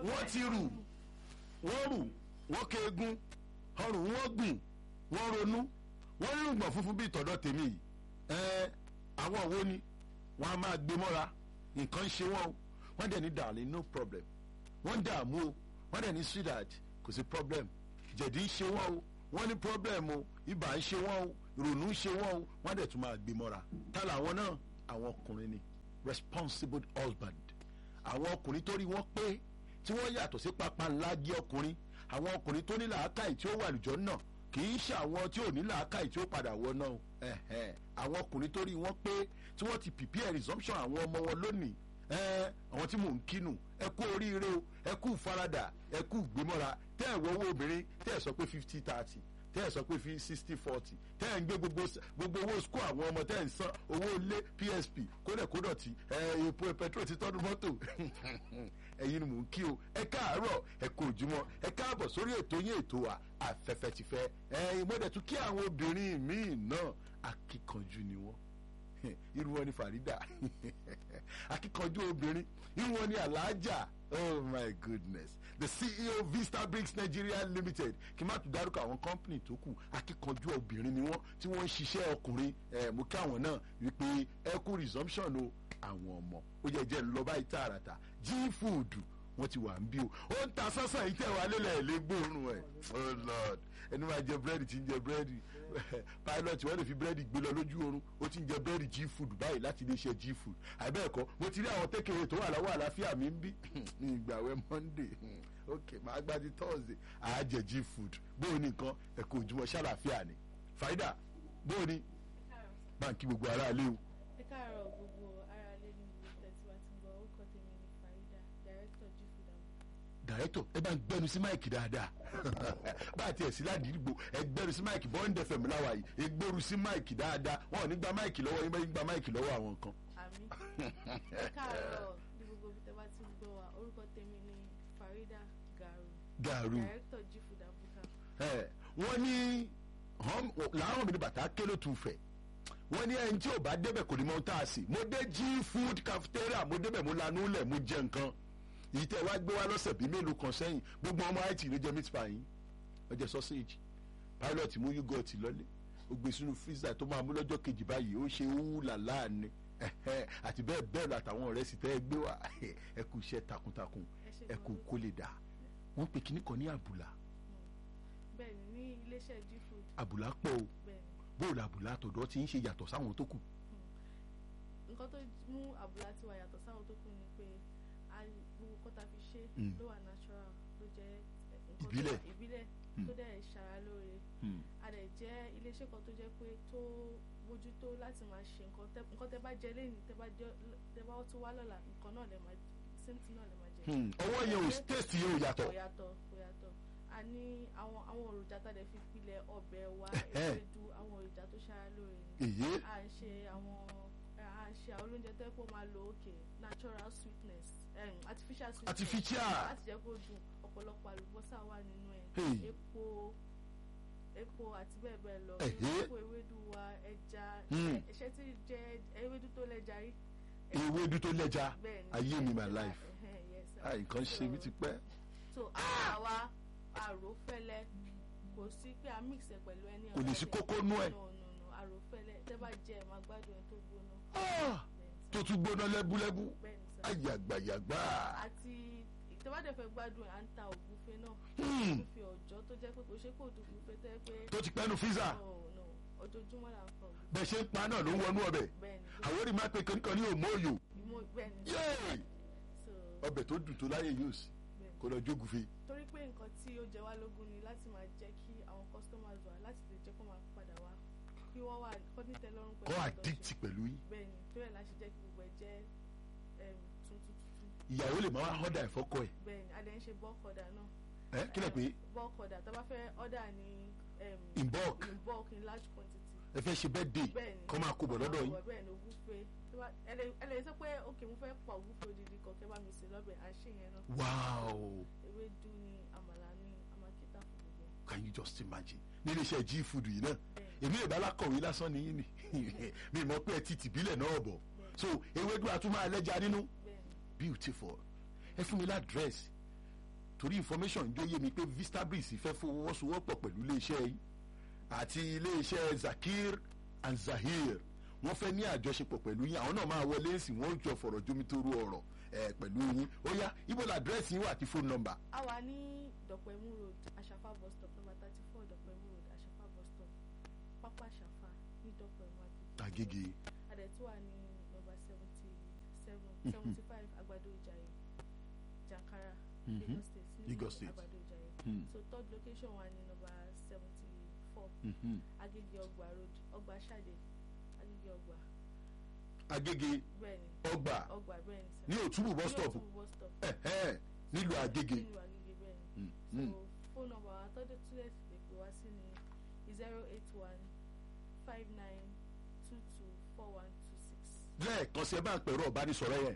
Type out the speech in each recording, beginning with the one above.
wọ́n ti rù wọ́n kéegun ọrùn wọ́n gùn wọ́n ronú wọ́n rí ìgbọ̀n funfun bíi tọ̀dọ̀ tèmi yìí àwọn òwò ni wọ́n á máa gbé mọ́ra nǹkan ṣe wọ́n o wọ́n dẹ̀ ní darling no problem wọ́n dààmú o wọ́n dẹ̀ ní sweetheart kò sí problem jẹ̀dí ń ṣe wọ́n o wọ́n ní problem o ibà ń ṣe wọ́n o ìrònú ń ṣe wọ́n o wọ́n dẹ̀ tún máa gbé mọ́ra tá làwọn náà àwọn ọkùnrin ni responsible husband àwọn ọkùnrin tó rí wọ́n pé tí wọ́n yàtọ̀ sí pápá ńlá jẹ́ ọkùnrin àwọn ọkùnrin tó ní làákàyè tí ó wà lùjọ́ náà kì í ṣe àwọn tí ò ní làákàyè tí ó padà wọ náà àwọn ọkùnrin tó rí wọ́n pé tí wọ́n ti prepare resumption àwọn ọmọ wọn lónìí àwọn tí mò ń kínú ẹ kú oríire o ẹ kú faradà ẹ kú gbémọ́ra tẹ́ ẹ̀ wọ́wọ́ obìnrin tẹ́ ẹ̀ sọ pé 50-30 tẹ́ ẹ̀ sọ pé 60-40 tẹ́ ẹ̀ ń gbé gbogbo owó school àwọn ọmọ tẹ́ ẹ̀ ń san owó ilé PSP kódẹ̀kódọ̀tì epo petrol ti tọ́nu mọ́tò ẹ̀yin ni mò ń kí o ẹ káàárọ̀ ẹ kú ojúmọ́ ẹ káàbọ̀ sórí ètò yín ètò wa afẹ́fẹ́ ti fẹ́ ìmọ̀dẹ̀ tún kí àwọn obìnrin míì náà akíkanjú ni wọ́n irú wọn ni Farida akíkanjú obìnrin irú wọn ni Alhaja oh my goodness the CEO Vista Bricks Nigeria Limited kí n má tún dárúkọ àwọn company tó kù akíkanjú obìnrin ni wọ́n tí wọ́n ń ṣiṣẹ́ ọkùnrin mú kí àwọn náà wípé ẹ kú resumption o àwọn ọmọ ó jẹ́ lọ báyìí tààràtà G-Food wọ́n ti wà ń bí o ó ń ta sọ́sàn yìí tẹ̀ wá lélẹ̀ lé gbóòórùn ẹ̀ oh lord ẹni máa jẹ búrẹ́dì tí ń jẹ búrẹ́dì pilot wọ́n lè fi búrẹ́dì gbé lọ lójú oorun ó ti ń jẹ búrẹ́dì G-Food báyìí láti iléeṣẹ́ G-Food àbẹ́ẹ̀kọ́ mo ti rí àwọn tékèrè tó wà lọ́wọ́ àlàáfíà mi ń bí ní ìgbàwẹ́ Monday ok máa gbá di Thursday àájẹ G-Food bóò ní nǹkan ẹ̀kọ́ ojúmọ́ ṣàlàáfíà ni Farida bóò ní báńkì gbogbo aráalé o. ẹ káàárọ̀ gbogbo aráalé ní gbogbo tẹ̀síwá tí ń bọ̀ orúkọ tèmi ní Farida director G-Food and director ẹ bá ń gbẹnu sí máìkì dáadáa bá a tiẹ̀ sí ládìrígbò ẹ gbẹnu sí máìkì Bond FM láwa yìí ẹ gbẹrù sí máìkì dáadáa wọn ò ní gba máìkì lọ́wọ́ yín bá yín gba máìkì lọ́wọ́ àwọn kan. àmì ẹ káàárọ̀ ní gbogbo ibi tẹ́ bá ti ń gbọ́ wa orúkọ tèmi ní Farida Garu director G-Food and Buka. wọ́n ní làwọn mi ní bàtà kélé tún fẹ̀ wọ́n ní ẹni tí ò bá débẹ̀ kò ní mọ ohun tá a sì mo dé G-Food cafeteria mo débẹ̀ mo lanú lẹ̀ mo jẹ nǹkan yìí tẹ́ wá gbé wá lọ́sẹ̀ bíi mélòó kan sẹ́yìn gbogbo ọmọ IT ló jẹ meat pie yín ó jẹ sausage pilot mú yúgọ̀tì lọ́lẹ̀ ó gbé sínú freezer tó máa mú lọ́jọ́ kejì báyìí ó ṣe wúlàlá ni àti bẹ́ẹ̀ bẹ́ẹ̀ lọ àtàwọn ọ̀rẹ́ sì tẹ́ ẹ gbé wá ẹ kú iṣẹ́ takuntakun ẹ kú kó lè dà wọ́n pe kíní kan ní àbùlà. bẹ́ẹ̀ni ní iléeṣẹ́ G-Food. àbùlà pọ̀ o bóòlù àbùlà tọ̀dọ̀ tí ń ṣe yàtọ̀ sáwọn tó kù. nǹkan tó mú àbùlà tiwa yàtọ̀ sáwọn tó kù ni pé gbogbo kọ́ta fi ṣe ló wà natural ló jẹ́ ìbílẹ̀ tó dẹ̀ ṣara lóore a dẹ̀ jẹ́ iléeṣẹ́ kan tó jẹ́ pé tó bójútó láti máa ṣe nǹkan tẹ́ bá jẹ lẹ́yìn tẹ́ bá tún wá lọ́la nǹkan náà lè máa same thing náà lè máa jẹ. ọwọ́ yẹn ò taste yẹn ò yàtọ̀. kò yàtọ̀ a ní àwọn èròjà tá a dẹ̀ fi pilẹ̀ ọbẹ̀ wa ewédú àwọn èròjà tó ṣara lóore ni à ń ṣe àwọn olóúnjẹ tó yẹ kó máa lo natural sweetness artificial sweetness láti jẹ́ kó dùn ọ̀pọ̀lọpọ̀ àlùbọ́sà wà nínú ẹ̀ epo àti bẹ́ẹ̀ bẹ́ẹ̀ lọ epo ewédú wa ẹja ẹ̀ṣẹ́ tí jẹ́ ewédú tó lẹ́ja rí. ewédú tó lẹ́ja ayé mi my life nǹkan ṣe mí ti pẹ́. so àwa àròfẹ́lẹ́ kò sí pé a mix ẹ̀ pẹ̀lú ẹni ọ̀rẹ́ kò lè sí kókó nú ẹ̀. àròfẹ́lẹ́ tẹ́ bá jẹ́ ẹ̀ máa gbádùn ẹ̀ tó gbóná. tó tún gbóná lẹ́búlẹ́bú ayàgbàyàgbà. àti ìtẹ́wádẹ́ fẹ́ gbádùn ẹ̀ à ń ta ògúnfe náà ògúnfe ọ̀jọ́ tó jẹ́ pé kò ṣe kó ògúnfe tẹ́ pé. tó ti pẹ́nu freezer. ojoojúmọ́ là ń fa ògúnfe. bẹ́ẹ̀ ṣe ń pa náà ló ń wọnú ọbẹ̀ àwọn èrè máa pe kankan ní òmóòyò. ọbẹ̀ tó dùn tó láyé yóò sí kó lọ jógúnfe. torí pé nǹkan tí ó jẹ wá lógún ni láti máa jẹ́ kí àwọn customers wà láti lè jẹ́ kó máa padà wá kí wọ́n wà kọ́ ní tẹ́lọ́rùn pẹ̀lú. kọ́ addict pẹ̀lú yín. bẹ́ẹ̀ni tó yẹ láti jẹ́ kí gbogbo ẹ̀ jẹ́ tuntun. ìyàwó lè máa wá ọ̀dà ìfọ́kọ ẹ̀. bẹ́ẹ̀ni a dẹ̀ ń ṣe bulk order náà. kí lẹ pé. bulk order tá a bá fẹ́ order ní. in bulk in large quantity. ẹ fẹ́ ṣe birthday kọ́ máa kó bọ̀ lọ́dọ̀ yín. bẹ́ẹ̀ni ògúnfe ẹ lè sọ pé ok mo fẹ́ pa ògúnfe odidi kan kẹ́ bá mi sè lọ́bẹ̀ à ń ṣe yẹn náà. wow. ewédú ni àmàlà ni àmàkítà fún gbogbo. can you just imagine ní iléeṣẹ́ G-Food yìí náà èmi ìbálákọ̀wé lásán nìyí ni mi mọ̀ pé ẹ ti tìbílẹ̀ náà bọ̀ so ewédú àtúmọ̀ ẹlẹ́ja nínú beautiful ẹ fún mi ládírẹ́sì torí information jó yé mi pé Vistabris fẹ́ fọwọ́sowọ́pọ̀ pẹ̀lú iléeṣẹ́ yìí àti iléeṣẹ́ Zakir and Zahir wọ́n fẹ́ ní àjọṣepọ̀ pẹ̀lú yín àwọn náà máa wọlé sí wọ́n jọ fọ̀rọ̀ jomitoro ọ̀rọ̀ pẹ̀lú yín ó yá ibo la àdírẹ́sì yín wà àti fóònù nọ́mbà. a wà ní Dọ̀pẹ̀mú road Àṣàfà bus stop number 34 Dọ̀pẹ̀mú road Àṣàfà bus stop pápá Àṣàfà ní Dọ̀pẹ̀mú Agége. adẹ̀tú wà ní number 75 Àgbàdo Ìjàyè Jankara Lagos State Lagos State. Àgbàdo Ìjàyè so third location wà ní number 74 Agége Ọgbà road Ọgbà Ṣàdé Agége Ọgbà. Agége Ọgbà bẹ́ẹ̀ni ní Òtúbù bus stop nílùú Agége. nílùú Agége bẹ́ẹ̀ni so phone number wa tọ́jú túlẹ̀ sí lè pè wá sí ní 081-5922-4126. lẹ́ẹ̀kan sí ẹ bá ń pẹ̀rọ ọ̀bánisọ̀rọ̀ yẹn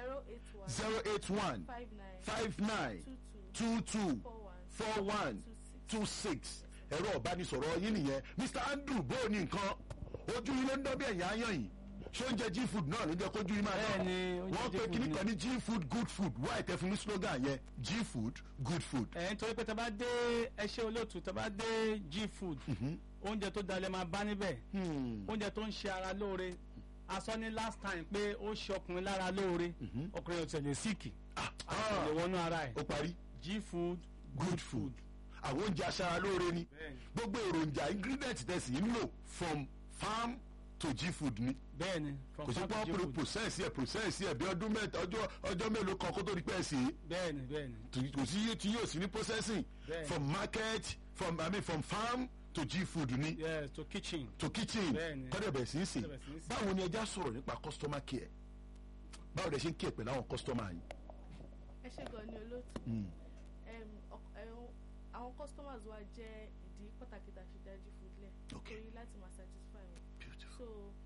081-5922-4126 ẹ̀rọ ọ̀bánisọ̀rọ̀ yín nìyẹn. Mr. Andrew bó o ní nǹkan ojú yín ló ń dán bí ẹ̀yìn ayán yìí ṣé oúnjẹ G-food náà ló jẹ́ kójú yín máa dán wọ́n pe kíní kan ní G-food good food wá ìtẹ́ fún mi slogan yẹn G-food good food. nítorí pé tẹ́ bá dé ẹṣẹ́ olóòtú tẹ́ bá dé G-food oúnjẹ tó dalẹ̀ máa bá níbẹ̀ oúnjẹ tó ń ṣe ara lóore a sọ ní last time pé ó ṣe ọkùnrin lára lóore ọkùnrin ọ̀tẹ̀ lè síkì àti lè wọnú ara ẹ̀. ó parí G-food good food àwọn oúnjẹ aṣara lóore ni gbogbo èròjà ingredient tẹ̀sí ń lò from farm to G-food ni. bẹ́ẹ̀ni kò sí pọ́n process ẹ̀ bí ọdún mẹ́ta ọjọ́ mélòó kan kó tó di pẹ́ sí i. bẹ́ẹ̀ni kò sí tí yóò sí ní processing from market from farm to G-food ni. yes to kitchen. kọ́dẹ̀ bẹ̀ sí í sè. báwo ni ẹja sọ̀rọ̀ nípa customer care báwo lẹ ṣe ń care pẹ̀lú àwọn customer yìí. ẹ ṣe gan ni olóòtú àwọn customers wa jẹ́ ìdí pàtàkì tá a ṣe dá G-food lẹ̀ torí láti máa satisfy wọn so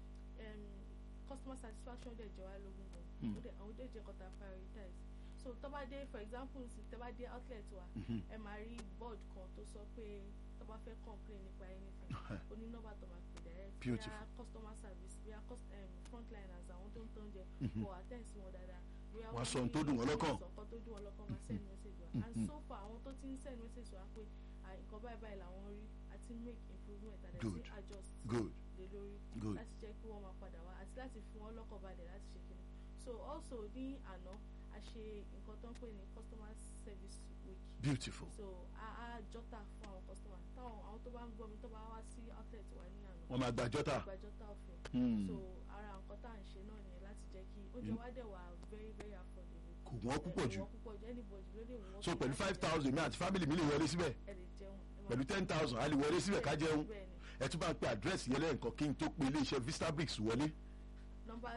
customer satisfaction dẹ̀ jẹ́ wá lógún gan àwọn dẹ̀ jẹ́ kọ́ta prioritize so tó bá dé for example tó bá dé outlet wa ẹ máa rí board kan tó sọ pé tó bá fẹ́ complain nípa anything oní nọ́mbà tó máa pè direct bí a customer service bí a frontliners àwọn tó ń tán jẹ for attend sí wọn dáadáa wọ́n sọ ohun tó dùn wọ́n lọ́kàn máa send message wa and so far àwọn tó ti ń send message wa pé nǹkan báyìí báyìí làwọn rí àti make improvement and then adjust lé lórí láti jẹ́ kí wọ́n máa padà wá àti láti fún wọn lọ́kàn balẹ̀ láti ṣe kíni so also ní àná a ṣe nǹkan tó ń pè ní customer service week beautiful so a jọ́tà fún àwọn customer táwọn àwọn tó bá ń gbọ́ mi tó bá wá sí outlet wa ní àná wọ́n máa gba jọ́tà ọ̀fẹ́ so ara nǹkan tá à ń ṣe náà nìyẹn láti jẹ́ kí oúnjẹ wa dẹ̀ wà very very affordable kò wọ́n púpọ̀ jù anybody ló lè wọ́n so pẹ̀lú 5,000 mi àti family mi lè wọlé síbẹ̀ pẹ̀lú 10,000 a lè wọlé síbẹ̀ ká jẹun ẹ tún bá ń pe àdírẹ́sì yẹn lẹ́yìn kan kí n tó pe iléeṣẹ́ Vistabris wọlé. number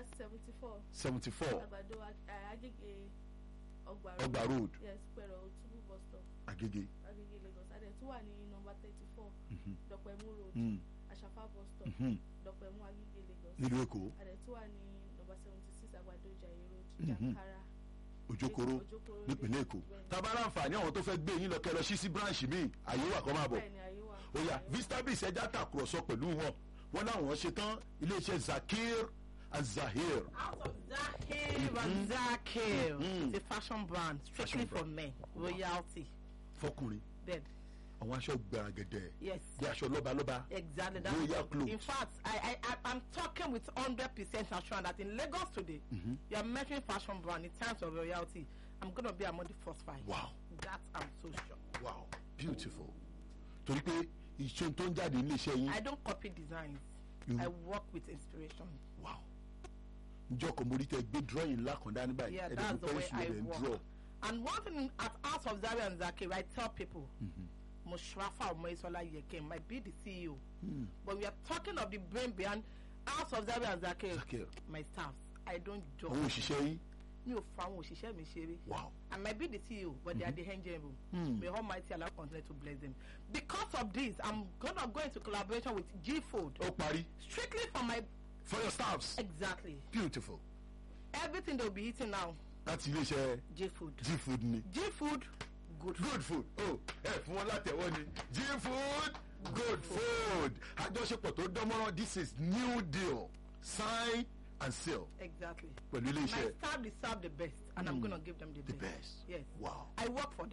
74 Àgbàdo Agége Ọgbà road yes pẹ̀lú Òtúbù bus stop Agége Lagos adẹ̀tú wà ní number 34 Dọ̀pẹ̀mú road Àṣàfà bus stop Dọ̀pẹ̀mú Agége Lagos nílùú Èkó adẹ̀tú wà ní number 76 Àgbàdo Ìjàyè road Jankara Òjòkòrò nípìnlẹ̀ Èkó tabara àǹfààní àwọn tó fẹ́ gbé yín lọ kẹ́ lọ sí branch mi àyè wà kọ́ máa bọ̀ ó yá Vistabris ẹja tàkùrọ̀sọ pẹ̀lú wọn láwọn ṣe tán iléeṣẹ́ Zakir and Zahir. Out of Zakir and Zakir the fashion brand strictly for men royalty. fọkùnrin bẹ́ẹ̀ àwọn aṣọ gbàgẹ̀dẹ̀ yes bí aṣọ lọ́balọ́ba exactly that royal clothes. In fact I'm talking with 100% assurance that in Lagos today you are mentioning fashion brand in terms of royalty I'm gonna be among the first 5. Wow. That I'm so sure. Wow, beautiful. torí pé iṣẹ́ tó ń jáde nílé iṣẹ́ yín. I don't copy designs. I work with inspiration. Wow. njọ́ kan mo rí tẹ gbé drawing ńlá kan dání báyìí. Yeah, that's the way I work. And one thing at House of Zaria and Zakir, I tell people, Mushrafa Omoisola Yeke might be the CEO, but we are talking of the brain behind House of Zaria and Zakir. My staffs, I don't joke. Àwọn òṣìṣẹ́ yín. Mi ò fa àwọn òṣìṣẹ́ mi ṣeré. Wow. I might be the CEO, but they are the handle. May Almighty Allah continue to bless them. Because of this, I'm gonna go into collaboration with G-Food. Ó parí. Strictly for your staffs. Exactly. Beautiful. Everything they'll be eating now. Láti iléeṣẹ́ G-Food. G-Food ni. G-Food. Good food. Oh, fún wọn látẹ̀wọ́ ni. G-Food. Good food. Àjọṣepọ̀ tó dánmọ́rán. This is new deal. Sign and seal. Exactly. Pẹ̀lú iléeṣẹ́. My staff deserve the best, and I'm gonna give them the best. The best. Yes. Wow. I work for them.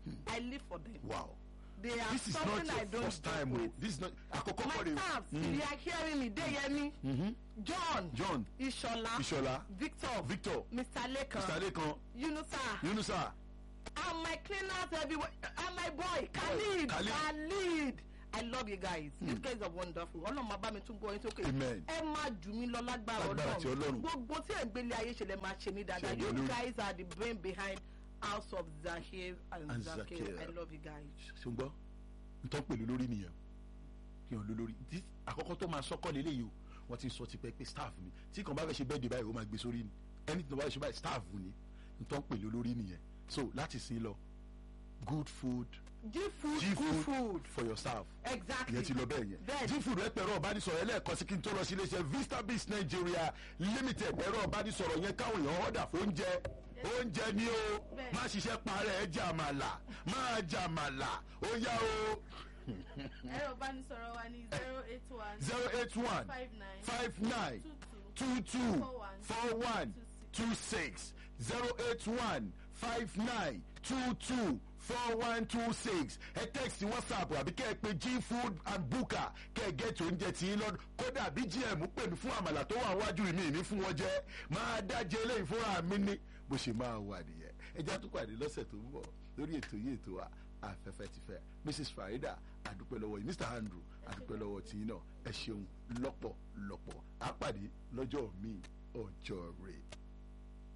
I live for them. Wow. They are This is something not I your don't first time. joke Oh. with. This is not. Akoko My Kore. staffs, they are hearing me. Deyemi, John, Ishola, Victor, Mr. Lekan, Yunusa, and my cleaners everywhere, and my boy Khalid. I love you guys. You guys are wonderful. Ọlọ́run máa bá mi tún gbọ́ yín sókè. Amen. Ẹ máa jù mí lọ lágbára Ọlọ́run. Gbogbo tí ẹ̀ ń gbélé ayé ṣe lè máa ṣe ní dáadáa. You guys are the brain behind House of Zahir and Zakir. I love you guys. Ṣùgbọ́n ntọ́ pẹ̀lú lórí nìyẹn kí wọ́n lò lórí àkọ́kọ́ tó máa sọ́kọ́ lélẹ́yìí o wọ́n ti sọ tipẹ́ pé staff ni tí kan bá fẹ́ ṣe bẹ́ẹ̀ dé báyìí ó máa gbé sórí ni ẹni tó bá fẹ́ ṣe báyìí staff ni ntọ́ pẹ̀lú lórí nìyẹn so láti sin lọ good food. Good food for your staff. Exactly. Ìyẹn ti lọ bẹ́ẹ̀ yẹn. G-Food rẹ pẹ̀rọ ọ̀bánisọ̀rọ̀ ẹlẹ́ẹ̀kan sí kí n tó lọ sí iléeṣẹ́ Vistabis Nigeria Limited ẹ̀rọ ọ̀bánisọ̀rọ̀ yẹn káwọn èèyàn ọ̀dà fún oúnjẹ ni o má ṣiṣẹ́ parẹ́ ẹ̀ jàmàlà máa jàmàlà ó yá o. ẹ̀rọ ìbánisọ̀rọ̀ wa ní 081 59 22 41 26 081 59 22 4126 ẹ text WhatsApp àbí kẹ́ ẹ pè G-Food and Buka kẹ́ ẹ gẹ́tì oúnjẹ tí ń lọ́dún kódà bí GM pè mí fún àmàlà tó wà wájú mi ní fún wọn jẹ máa dájẹ́ eléyìí fúnra mi ní bó ṣe máa wà nìyẹn ẹ já tó pàdé lọ́sẹ̀ tó ń bọ̀ lórí ètò yìí ètò wa afẹ́fẹ́ ti fẹ́ Mrs. Farida àdúpẹ́ lọ́wọ́ yìí Mr. Andrew àdúpẹ́ lọ́wọ́ tìyín náà ẹ ṣeun lọ́pọ̀lọpọ̀ àpàdé lọ́jọ́ míì ọjọ́ rẹ̀.